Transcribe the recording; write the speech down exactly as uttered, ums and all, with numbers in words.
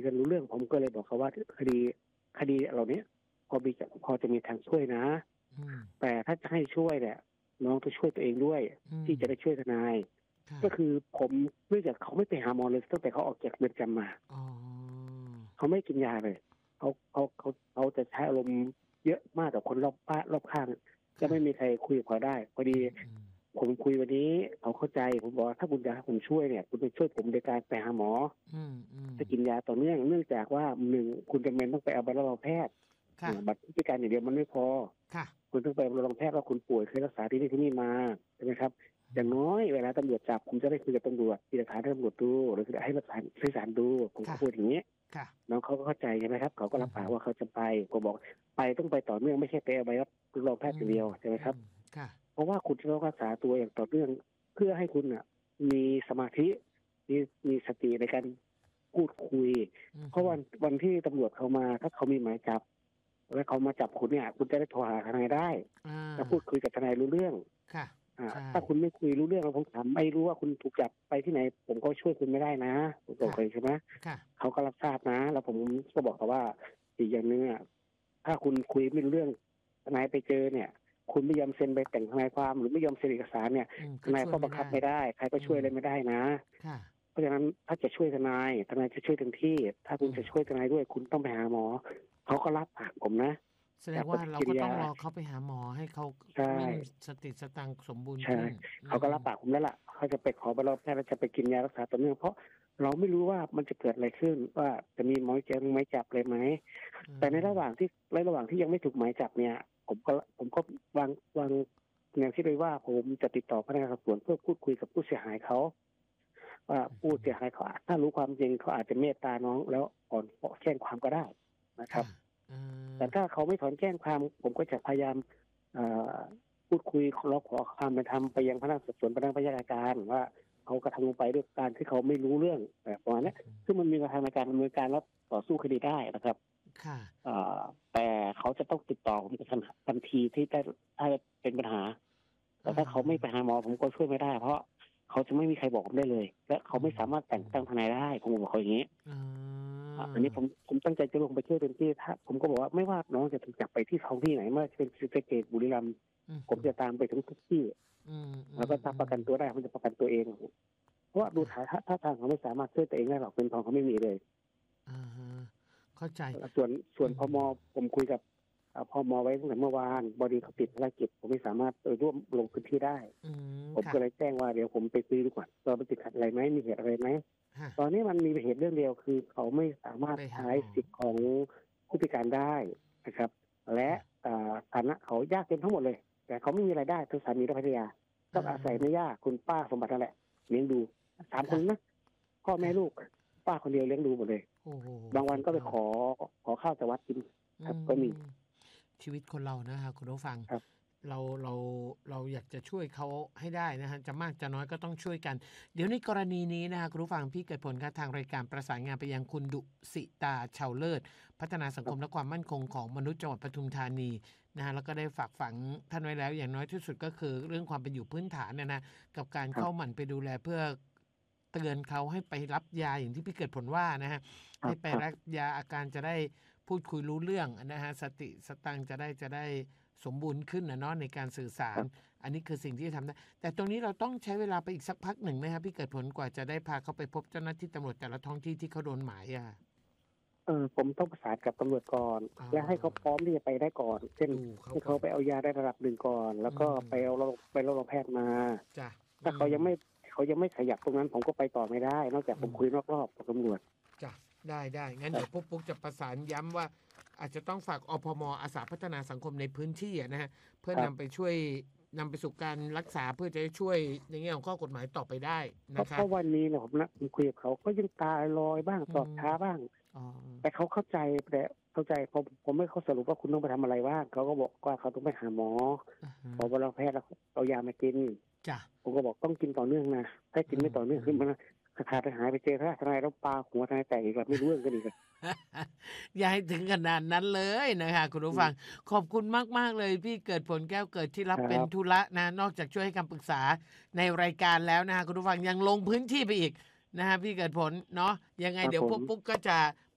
กันรู้เรื่องผมก็เลยบอกเขาว่าคดีคดีเหล่านี้พอมีพอจะมีทางช่วยนะแต่ถ้าจะให้ช่วยเนี่ยน้องต้องช่วยตัวเองด้วยที่จะได้ช่วยทนายก็คือผมเนื่องจากเขาไม่ไปหาหมอเลยตั้งแต่เขาออกจากเรือนจำมาเขาไม่กินยาเลยเขาเขาเขาเขาจะใช้อารมณ์เยอะมากกับคนรอบบ้านรอบข้างจะไม่มีใครคุยกับเขาได้พอดีผมคุยวันนี้เขาเข้าใจผมบอกถ้าคุณอยากให้ผมช่วยเนี่ยคุณไปช่วยผมในการไปหาหมอจะกินยาต่อเนื่องเนื่องจากว่าหนึ่งคุณจำเป็นต้องไปเอาใบรับรองแพทย์บัตรพิการอย่างเดียวมันไม่พอคุณต้องไปรับรองแพทย์ว่าคุณป่วยเคยรักษาที่นี่ที่นี่มาใช่ไหมครับอย่างน้อยเวลาตำรวจจับผมจะได้คุยกับตำรวจมีหลักฐานให้ตำรวจดูหรือให้หลักฐานให้ศาลดูผมก็พูดอย่างนี้น้องเขาก็เข้าใจใช่ไหมครับเขาก็รับปากว่าเขาจะไปผมบอกไปต้องไปต่อเนื่องไม่ใช่ไปเอาใบรับรองแพทย์อย่างเดียวใช่ไหมครับเพราะว่าคุณจะต้องรักษาตัวอย่างต่อเนื่องเพื่อให้คุณอ่ะมีสมาธิมีมีสติในการพูดคุยเพราะวันวันที่ตำรวจเขามาถ้าเขามีหมายจับแล้วเขามาจับคุณเนี่ยคุณจะได้โทรหาทนายได้แล้วพูดคุยกับทนายรู้เรื่องถ้าคุณไม่คุยรู้เรื่องแล้วผมถามไม่รู้ว่าคุณถูกจับไปที่ไหนผมก็ช่วยคุณไม่ได้นะผมบอกเลยใช่ไหมเขาก็รับทราบนะแล้วผมก็บอกเขาว่าอีกอย่างนึงอ่ะถ้าคุณคุยไม่รู้เรื่องทนายไปเจอเนี่ยคุณไม่ยอมเซ็นใบแต่งทนายความหรือไม่ยอมเซ็นเอกสารเนี่ยทนายก็บังคับไม่ได้ใครก็ช่วยอะไรไม่ได้นะเพราะฉะนั้นถ้าจะช่วยทนายทนายจะช่วยเต็มที่ถ้าคุณจะช่วยทนายด้วยคุณต้องไปหาหมอเขาก็รับปากผมนะแสดงว่าเราก็ต้องรอเขาไปหาหมอให้เขามีสติสตังค์สมบูรณ์ขึ้นเขาก็รับปากผมแล้วล่ะเขาจะไปขอใบรับรองแพทย์แล้วจะไปกินยารักษาต่อเนื่องเพราะเราไม่รู้ว่ามันจะเกิดอะไรขึ้นว่าจะมีหมายจับหมายจับเลยไหมแต่ในระหว่างที่ในระหว่างที่ยังไม่ถูกหมายจับเนี่ยผมก็ผมก็วางวางแนวคิดไว้ว่าผมจะติดต่อพนักงานสอบสวนเพื่อพูดคุยกับผู้เสียหายเขาว่าผู้เสียหายเขาถ้ารู้ความจริงเขาอาจจะเมตตาน้องแล้วอ่อนแจ้งความก็ได้นะครับแต่ถ้าเขาไม่ถอนแจ้งความผมก็จะพยายามพูดคุยร้องขอความเป็นธรรมไปยังพนักงานสอบสวนพนักงานพยาการว่าเขากระทำลงไปด้วยการที่เขาไม่รู้เรื่องแบบประมาณนี้ซึ่งมันมีกระทำในการดำเนินการแล้วต่อสู้คดีได้นะครับแต่เขาจะต้องติดต่อผมทันทีที่ได้ถ้าเป็นปัญหาแต่ถ้าเขาไม่ไปหาหมอผมก็ช่วยไม่ได้เพราะเขาจะไม่มีใครบอกผมได้เลยและเขาไม่สามารถแต่งตั้งทนายได้ผมบอกเขาอย่างนี้อันนี้ผมผมตั้งใจจะลงไปช่วยเต็มที่ถ้าผมก็บอกว่าไม่ว่าน้องจะถูกจับไปที่ท้องที่ไหนไม่ว่าจะเป็นศรีสะเกษบุรีรัมย์ผมจะตามไปทุกที่แล้วก็ถ้าประกันตัวได้ผมจะประกันตัวเองเพราะว่าดูถ้าถ้าทางเขาไม่สามารถช่วยตัวเองได้หรอกเป็นทองเขาไม่มีเลยเข้าใจส่วนส่วนพมผมคุยกับพมไว้ตั้งแต่เมื่อวานบอดีเขาติดภารกิจผมไม่สามารถไปร่วมลงพื้นที่ได้ผมก็เลยแจ้งว่าเดี๋ยวผมไปคุยดีกว่าเราไปติดขัดอะไรไหมมีเหตุอะไรไหมตอนนี้มันมีเหตุเรื่องเดียวคือเขาไม่สามารถใช้สิทธิ์ของผู้พิการได้นะครับและฐานะเขายากจนทั้งหมดเลยแต่เขาไม่มีรายได้ทั้งสามีและภรรยาต้องอาศัยแม่ย่าคุณป้าสมบัตินั่นแหละเลี้ยงดูสามคนนะพ่อแม่ลูกป้าคนเดียวเลี้ยงดูหมดเลยบางวันก็ไปขอขอข้าวจากวัดกินครับก็มีชีวิตคนเรานะครับคุณผู้ฟังเราเราเราอยากจะช่วยเขาให้ได้นะฮะจะมากจะน้อยก็ต้องช่วยกันเดี๋ยวในกรณีนี้นะฮะคุณผู้ฟังพี่เกิดผลค่ะทางรายการประสานงานไปยังคุณดุสิตาชาวเลิศพัฒนาสังคมและความมั่นคงของมนุษย์จังหวัดปทุมธานีนะฮะแล้วก็ได้ฝากฝังท่านไว้แล้วอย่างน้อยที่สุดก็คือเรื่องความเป็นอยู่พื้นฐานนะนะกับการเข้าหมั่นไปดูแลเพื่อเตือนเขาให้ไปรับยาอย่างที่พี่เกิดผลว่านะฮะให้ไปรับยาอาการจะได้พูดคุยรู้เรื่องนะฮะสติสตังจะได้จะได้สมบูรณ์ขึ้นนะเนาะในการสื่อสารอันนี้คือสิ่งที่ทำได้แต่ตรงนี้เราต้องใช้เวลาไปอีกสักพักหนึ่งไหมครับพี่เกิดผลกว่าจะได้พาเขาไปพบเจ้าหน้าที่ตำรวจแต่ละท้องที่ที่เขาโดนหมายอ่ะเออผมต้องประสานกับตำรวจก่อนและให้เขาพร้อมที่จะไปได้ก่อนเช่นให้เขาไปเอายาได้ระดับหนึ่งก่อนแล้วก็ไปเอาไปรับรองแพทย์มาถ้าเขายังไม่เขายังไม่ขยับตรงนั้นผมก็ไปต่อไม่ได้นอกจากผมคุยรอบๆกับตำรวจจ้ะได้ได้งั้นเดี๋ยวปุ๊กปุ๊กจะประสานย้ำว่าอาจจะต้องฝากอพม.อาสาพัฒนาสังคมในพื้นที่นะฮะเพื่อนำไปช่วยนำไปสู่การรักษาเพื่อจะช่วยในแง่ของข้อกฎหมายต่อไปได้นะครับเพราะวันนี้เนี่ยผมนะผมคุยกับเขาก็ยังตาลอยบ้างตอบช้าบ้างแต่เขาเข้าใจแต่เข้าใจผมผมไม่เขาสรุปว่าคุณต้องไปทำอะไรบ้างเขาก็บอกว่าเขาต้องไปหาหมอขอใบรับรองแพทย์แล้วเอายามากินผมก็บอกต้องกินต่อเนื่องนะถ้ากินไม่ต่อเนื่องขึ้นมาขาดหายไปเจอถ้าทนายแล้วปลาหัวทนายแตกอีกแบบไม่รู้เรื่องกันอีกอย่าให้ถึงขนาดนั้นเลยนะคะคุณผู้ฟังขอบคุณมากๆเลยพี่เกิดผลแก้วเกิดที่รับเป็นธุระนะนอกจากช่วยให้คำปรึกษาในรายการแล้วนะคะคุณผู้ฟังยังลงพื้นที่ไปอีกนะฮะพี่เกิดผลเนาะยังไงเดี๋ยวพวกปุ๊กก็จะ